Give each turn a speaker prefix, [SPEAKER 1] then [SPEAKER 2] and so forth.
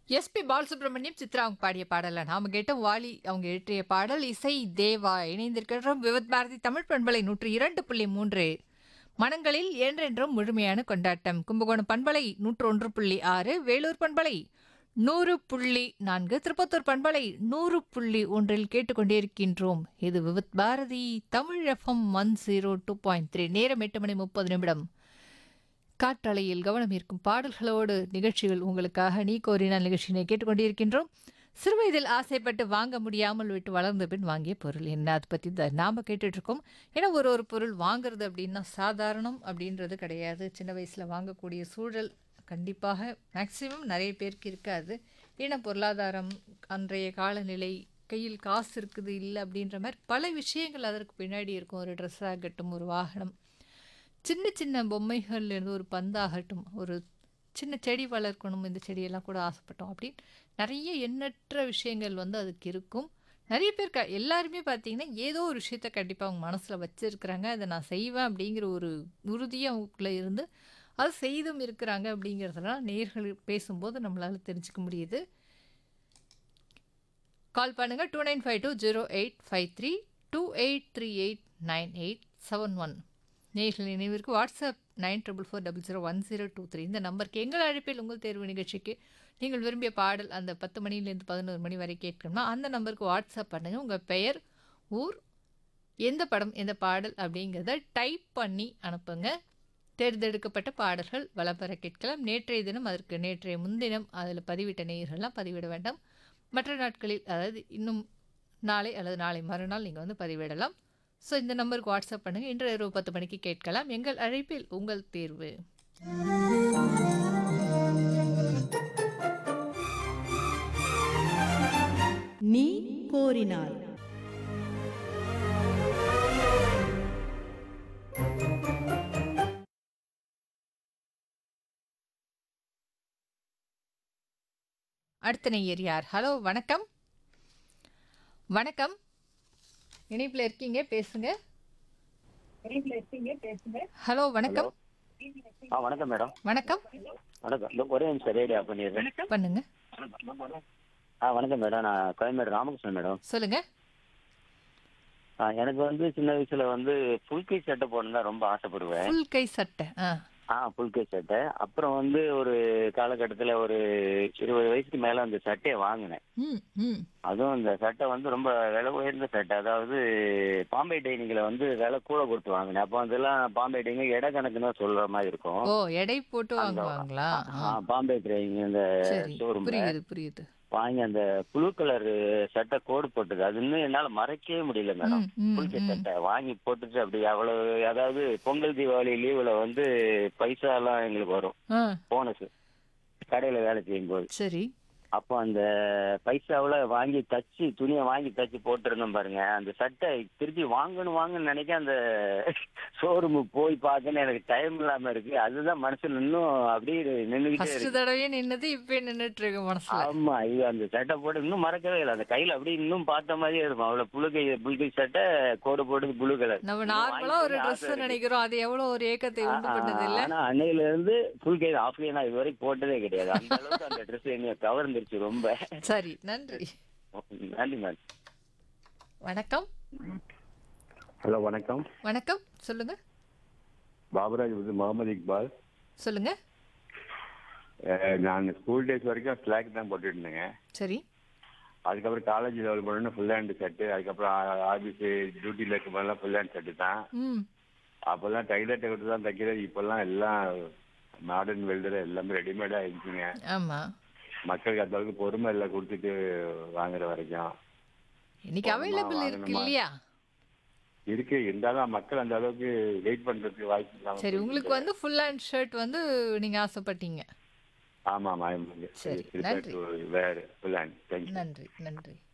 [SPEAKER 1] SP Balasubramaniam, Chitra அவங்க பாடிய பாடல நாம கேட்டோம். வாலி அவங்க இயற்றிய பாடல். இசை தேவா. இணைந்திருக்கிறோம் விவித் பாரதி தமிழ் பண்பலை 102.3 மனங்களில் என்றென்றும் முழுமையான கொண்டாட்டம். கும்பகோணம் பண்பலை 101.6, வேலூர் பண்பலை 100.4, திருப்பத்தூர் பண்பலை 100.1 கேட்டுக்கொண்டிருக்கின்றோம். இது விவித் பாரதி தமிழ் எஃப்எம் 102.3. நேரம் 8:30 காற்றலையில் கவனம் ஈர்க்கும் பாடல்களோடு நிகழ்ச்சிகள் உங்களுக்காக நீ கோரினால் நிகழ்ச்சியினை கேட்டுக்கொண்டிருக்கின்றோம். சிறுவயதில் ஆசைப்பட்டு வாங்க முடியாமல் விட்டு வளர்ந்த பின் வாங்கிய பொருள் என்ன, அதை பற்றி தான் நாம் கேட்டுட்ருக்கோம். ஏன்னா ஒரு பொருள் வாங்குறது அப்படின்னா சாதாரணம் அப்படின்றது கிடையாது. சின்ன வயசில் வாங்கக்கூடிய சூழல் கண்டிப்பாக மேக்சிமம் நிறைய பேருக்கு இருக்காது. ஏன்னா பொருளாதாரம், அன்றைய காலநிலை, கையில் காசு இருக்குது இல்லை அப்படின்ற மாதிரி பல விஷயங்கள் அதற்கு பின்னாடி இருக்கும். ஒரு ட்ரெஸ் ஆகட்டும், ஒரு வாகனம், சின்ன சின்ன பொம்மைகள்லேருந்து ஒரு பந்தாகட்டும், ஒரு சின்ன செடி வளர்க்கணும், இந்த செடியெல்லாம் கூட ஆசைப்பட்டோம் அப்படின்னு நிறைய எண்ணற்ற விஷயங்கள் வந்து அதுக்கு இருக்கும். நிறைய பேர் எல்லாருமே பார்த்தீங்கன்னா ஏதோ ஒரு விஷயத்த கண்டிப்பாக அவங்க மனசில் வச்சுருக்கிறாங்க. அதை நான் செய்வேன் அப்படிங்கிற ஒரு உறுதியாக அவங்களுக்குள்ளே இருந்து அது செய்தும் இருக்கிறாங்க. அப்படிங்கிறதெல்லாம் நேர்கள் பேசும்போது நம்மளால் தெரிஞ்சுக்க முடியுது. கால் பண்ணுங்கள் 29520853 28389871. நேர்கள் நினைவிற்கு வாட்ஸ்அப் 9440001023. இந்த நம்பருக்கு எங்கள் அழைப்பில் உங்கள் தேர்வு நிகழ்ச்சிக்கு நீங்கள் விரும்பிய பாடல் அந்த 10 மணிலேருந்து 11 மணி வரை கேட்கணும்னா அந்த நம்பருக்கு வாட்ஸ்அப் பண்ணுங்கள். உங்கள் பெயர், ஊர், எந்த படம், எந்த பாடல் அப்படிங்கிறத டைப் பண்ணி அனுப்புங்க. தேர்ந்தெடுக்கப்பட்ட பாடல்கள் வலம் பெற கேட்கலாம். நேற்றைய தினம், அதற்கு நேற்றைய முன்தினம் அதில் பதிவிட்ட நேயர்கள்லாம் பதிவிட வேண்டாம். மற்ற நாட்களில், அதாவது இன்னும் நாளை அல்லது நாளை மறுநாள் நீங்கள் வந்து பதிவிடலாம். ஸோ இந்த நம்பருக்கு வாட்ஸ்அப் பண்ணுங்கள். இன்று இரவு 10 மணிக்கு கேட்கலாம். எங்கள் அழைப்பில் உங்கள் தேர்வு.
[SPEAKER 2] நீ கோரினாய்.
[SPEAKER 1] அடுத்த நேயர் யார்? ஹலோ, வணக்கம். வணக்கம், இணைப்பில் இருக்கீங்க, பேசுங்க. ஹலோ, வணக்கம்.
[SPEAKER 3] வணக்கம் மேடம்.
[SPEAKER 1] வணக்கம்.
[SPEAKER 3] வணக்கம். ஒரே நிமிஷம் ரேடியோ பண்ணிடுறேன்.
[SPEAKER 1] பண்ணுங்க.
[SPEAKER 3] வணக்கம் மேடம். நான் கோயம்பேடு ராமகிருஷ்ணன் மேடம்.
[SPEAKER 1] சொல்லுங்க.
[SPEAKER 3] எனக்கு வந்து சின்ன வயசுல வந்து ஃபுல் கை சட்டை போடணும்னா ரொம்ப ஆசைப்படுவேன்.
[SPEAKER 1] ஃபுல் கை சட்டை.
[SPEAKER 3] ஃபுல் கை சட்டை. அப்புறம் வந்து ஒரு காலகட்டத்தில் ஒரு 20 வயசுக்கு மேல அந்த சட்டையை வாங்கினேன்.
[SPEAKER 1] ம், ம்.
[SPEAKER 3] அதுவும் இந்த சட்டை வந்து ரொம்ப விலை உயர்ந்த சட்டை. அதாவது பாம்பே டைனிங்ல வந்து விலை கூட கொடுத்து வாங்கினேன். அப்போ அதெல்லாம் பாம்பே டைனிங் எடை கணக்குன்னு சொல்ற மாதிரி இருக்கும்.
[SPEAKER 1] ஓ, எடை போட்டு வாங்குவாங்களா?
[SPEAKER 3] பாம்பே டைனிங் இந்த
[SPEAKER 1] சரி,
[SPEAKER 3] ஷோரூம்ல
[SPEAKER 1] புரியுது புரியுது.
[SPEAKER 3] வாங்கி அந்த ப்ளூ கலர் சட்டை கோடு போட்டது. அது இன்னும் என்னால மறக்கவே முடியல மேடம். புல் சட்டை வாங்கி போட்டுட்டு அப்படி அவ்வளவு, அதாவது பொங்கல் தீபாவளி லீவுல வந்து பைசா எல்லாம் எங்களுக்கு வரும், போனஸ், கடையில வேலை செய்யும் போது.
[SPEAKER 1] சரி.
[SPEAKER 3] அப்போ அந்த பைசாவில் வாங்கி தச்சு, துணியை வாங்கி தச்சு போட்டுருந்தோம் பாருங்க. அந்த சட்டை திருப்பி வாங்கணும்னு நினைக்க அந்த ஷோரூமு போய் பார்க்கன்னு எனக்கு டைம் இல்லாம இருக்கு. அதுதான் மனசுல இன்னும் அப்படியே நின்றுகிட்டே இருக்கு.
[SPEAKER 1] தடவையே நின்னது இப்ப நின்னுட்டு இருக்கு மனசுல.
[SPEAKER 3] ஆமா, இது அந்த சட்டை போட்டு இன்னும் மறக்கவே இல்லை. அந்த கையில அப்படியே இன்னும் பார்த்த மாதிரியே இருக்கும். அவ்வளவு புழுகை சட்டை, கோடு போட்டு ப்ளூ கலர்.
[SPEAKER 1] நம்ம நார்மலா ஒரு ட்ரெஸ் நினைக்கிறோம், அது எவ்வளவு ஒரு ஏக்கத்தை உண்டு பண்ணது இல்ல.
[SPEAKER 3] ஆனா அன்னையில இருந்து ஃபுல் கை ஆஃப் கை நான் இதுவரைக்கும் போட்டதே கிடையாது. அந்த அளவுக்கு அந்த ட்ரெஸ் என்ன கவர்ந்துருச்சு ரொம்ப.
[SPEAKER 1] சரி, நன்றி.
[SPEAKER 3] நன்றி மேடம்.
[SPEAKER 1] வணக்கம்.
[SPEAKER 4] ஹலோ, வணக்கம்.
[SPEAKER 1] வணக்கம், சொல்லுங்க.
[SPEAKER 4] பாபுராஜ் வந்து முகமது இக்பால்.
[SPEAKER 1] சொல்லுங்க.
[SPEAKER 4] நான் ஸ்கூல் டேஸ் வரைக்கும் ஸ்லாக் தான் போட்டுட்டு இருந்தேங்க.
[SPEAKER 1] சரி.
[SPEAKER 4] அதுக்கப்புறம் காலேஜ் லெவல் போனோன்னா ஃபுல் ஹேண்ட் ஷர்ட்டு. அதுக்கப்புறம் ஆஃபீஸ் டியூட்டியில் இருக்க போதெல்லாம் ஃபுல் ஹேண்ட் ஷர்ட்டு தான். அப்போல்லாம் டைலர் கொடுத்து தான் தைக்கிறது. இப்போல்லாம் எல்லாம் மாடர்ன் வெல்டர் எல்லாமே ரெடிமேடாக இருந்துச்சுங்க.
[SPEAKER 1] ஆமா,
[SPEAKER 4] மக்களுக்கு அந்த அளவுக்கு பொறுமை இல்லை கொடுத்துட்டு வாங்குற வரைக்கும்.
[SPEAKER 1] இன்னைக்கு அவைலபிள் இருக்கு இல்லையா?
[SPEAKER 4] இருக்கு, இருந்தாலும் மக்கள் அந்த அளவுக்கு வெயிட் பண்றதுக்கு வாய்ப்பு இல்லாம.
[SPEAKER 1] சரி, உங்களுக்கு வந்து ஃபுல் ஹேண்ட் ஷர்ட் வந்து நீங்க ஆசைப்பட்டீங்க.
[SPEAKER 4] ஆமா,
[SPEAKER 1] சரி, நன்றி.
[SPEAKER 4] வேற ஃபுல் ஹேண்ட்.
[SPEAKER 1] நன்றி, நன்றி.